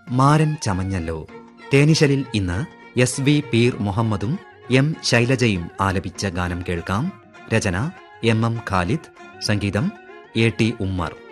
മാരൻ ചമഞ്ഞല്ലോ. തേനിശലിൽ ഇന്ന് SV പീർ മുഹമ്മദും M ശൈലജയും ആലപിച്ച ഗാനം കേൾക്കാം. രചന MM ഖാലിദ്, സംഗീതം AT ഉമ്മർ.